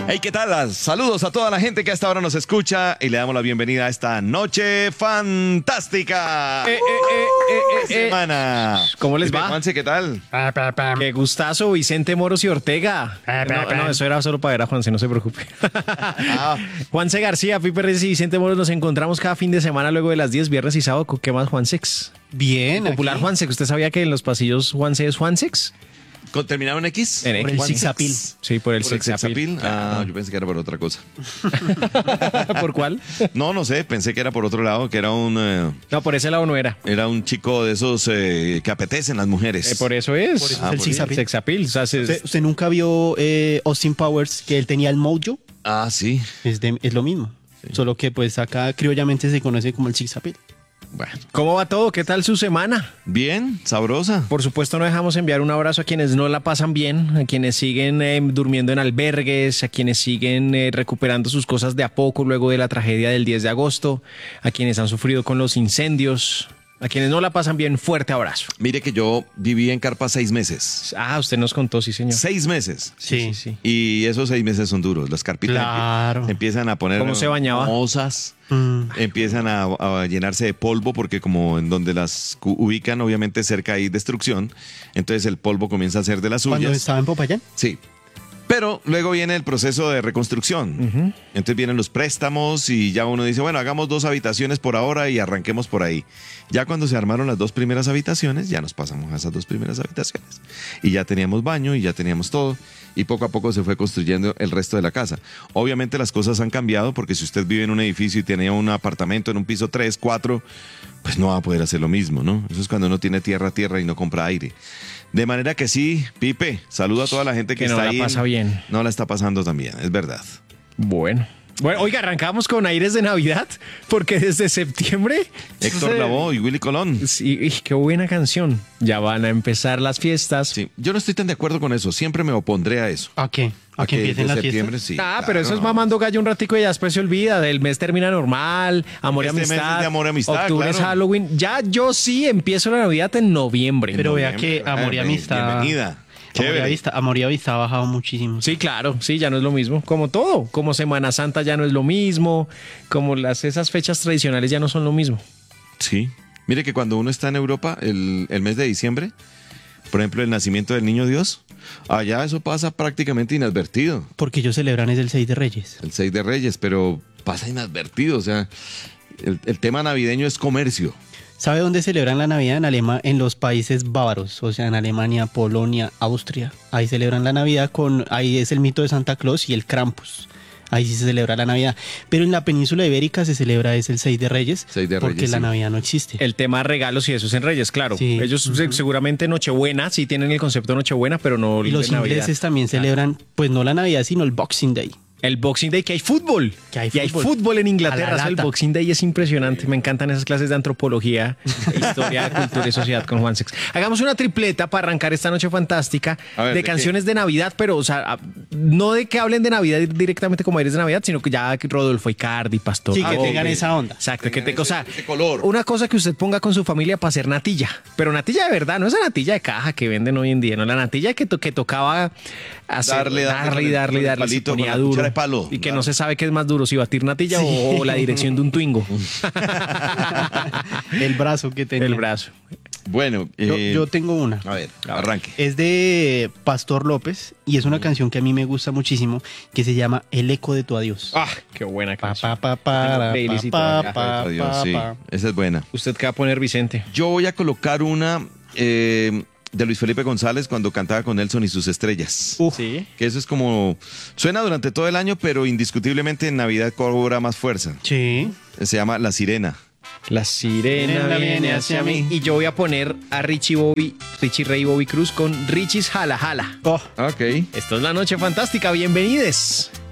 Hey, ¿qué tal? Saludos a toda la gente que hasta ahora nos escucha y le damos la bienvenida a esta noche fantástica. Semana. ¿Cómo les va? Juanse, ¿qué tal? Qué gustazo, Vicente Moros y Ortega. No, eso era solo para ver a Juanse, no se preocupe. Juanse García, Pipe Reyes y Vicente Moros nos encontramos cada fin de semana luego de las 10, viernes y sábado. ¿Qué más, Juansex? Bien. Popular aquí. Juansex. ¿Usted sabía que en los pasillos Juanse es Juansex? ¿Terminado en X? En Por el Juansex. sexapil. Sí, por el ¿Por el sexapil. sexapil? Ah, no, yo pensé que era por otra cosa. ¿Por cuál? No sé, pensé que era por otro lado, que era No, por ese lado no era. un chico de esos que apetecen las mujeres. Por eso es. Por eso Ah, es el por sexapil. Sexapil. O sea, ¿Usted nunca vio Austin Powers, que él tenía el mojo? Ah, sí. Es lo mismo. Solo que pues acá criollamente se conoce como el sexapil. Bueno. ¿Cómo va todo? ¿Qué tal su semana? Bien, sabrosa. Por supuesto, no dejamos enviar un abrazo a quienes no la pasan bien, a quienes siguen durmiendo en albergues, a quienes siguen recuperando sus cosas de a poco luego de la tragedia del 10 de agosto, a quienes han sufrido con los incendios, a quienes no la pasan bien, fuerte abrazo. Mire que yo viví en carpa 6 meses. Ah, usted nos contó, sí, señor. 6 meses. Sí. Y esos 6 meses son duros. Las carpitas Claro. empiezan a poner ¿Cómo se bañaba? mozas, empiezan a llenarse de polvo porque como en donde las ubican, obviamente cerca hay destrucción. Entonces el polvo comienza a ser de las Cuando suyas. estaba en Popayán. Sí. Pero luego viene el proceso de reconstrucción. Entonces vienen los préstamos y ya uno dice, bueno, hagamos 2 habitaciones por ahora y arranquemos por ahí. Ya cuando se armaron las 2 primeras habitaciones, ya nos pasamos a esas 2 primeras habitaciones. Y ya teníamos baño y ya teníamos todo. Y poco a poco se fue construyendo el resto de la casa. Obviamente las cosas han cambiado porque si usted vive en un edificio y tenía un apartamento en un piso 3, 4, pues no va a poder hacer lo mismo, ¿no? Eso es cuando uno tiene tierra y no compra aire. De manera que sí, Pipe, saludo a toda la gente que no está la ahí. pasa bien. No la está pasando tan bien, es verdad. Bueno, oiga, arrancamos con aires de Navidad, porque desde septiembre... Héctor Lavoe y Willy Colón. Sí, qué buena canción. Ya van a empezar las fiestas. Sí, yo no estoy tan de acuerdo con eso, siempre me opondré a eso. ¿A qué? ¿A que empiecen de las septiembre, fiestas? sí. Pero claro, eso es no. mamando gallo un ratico y ya después se olvida. El mes termina normal, amor y Este mes amistad. es de amor y amistad, Octubre es claro. Halloween. Ya yo sí empiezo la Navidad en noviembre. Pero vea Noviembre, que Amor y Amistad. Bienvenida. Chévere. Amor y Amistad ha bajado muchísimo. Sí, claro, sí, ya no es lo mismo. Como todo, como Semana Santa ya no es lo mismo, como esas fechas tradicionales ya no son lo mismo. Sí. Mire que cuando uno está en Europa, el mes de diciembre, por ejemplo, el nacimiento del Niño Dios, allá eso pasa prácticamente inadvertido. Porque ellos celebran es el 6 de Reyes. El 6 de Reyes, pero pasa inadvertido. O sea, el tema navideño es comercio. ¿Sabe dónde celebran la Navidad? En los países bávaros, o sea, en Alemania, Polonia, Austria. Ahí celebran la Navidad ahí es el mito de Santa Claus y el Krampus. Ahí sí se celebra la Navidad. Pero en la península ibérica se celebra es el 6 de Reyes, 6 de porque Reyes, la sí. Navidad no existe. El tema regalos y eso es en Reyes, claro. Sí. Ellos seguramente Nochebuena, sí tienen el concepto de Nochebuena, pero no Y los de Navidad. ingleses también celebran, pues no la Navidad, sino el Boxing Day. El Boxing Day, que hay fútbol. Que hay Y hay fútbol. fútbol en A Inglaterra. la Eso, el lata. Boxing Day es impresionante. Me encantan esas clases de antropología, historia, cultura y sociedad con Juan Sex. Hagamos una tripleta para arrancar esta noche fantástica A ver, de ¿de canciones de Navidad, pero, o sea, no de que hablen de Navidad directamente como aires de Navidad, sino que ya Rodolfo Icardi, Pastor. Sí, que Aguirre. tengan esa onda. Exacto, que Tengan te, o sea, ese color. una cosa que usted ponga con su familia para hacer natilla, pero natilla de verdad, no esa natilla de caja que venden hoy en día, no la natilla que tocaba hacer, darle, se palito con ponía la duro cuchara de palo. y que Claro. no se sabe qué es más duro, si batir natilla o la dirección de un Twingo. El brazo que tenía. El brazo. Bueno, Yo tengo una. a ver, arranque. Es de Pastor López y es una canción que a mí me gusta muchísimo que se llama El eco de tu adiós. Ah, qué buena Pa, canción. pa, pa, para, Playlist y pa, todo. pa, Adiós, pa, sí, pa. esa es buena. ¿Usted qué va a poner, Vicente? Yo voy a colocar una de Luis Felipe González cuando cantaba con Nelson y sus estrellas. Sí. Que eso es como... Suena durante todo el año, pero indiscutiblemente en Navidad cobra más fuerza. Sí. Se llama La Sirena. La sirena viene hacia mí. Y yo voy a poner a Richie Ray y Bobby Cruz con Richie's Jala Jala. Oh. Ok. Esto es la noche fantástica. Bienvenides.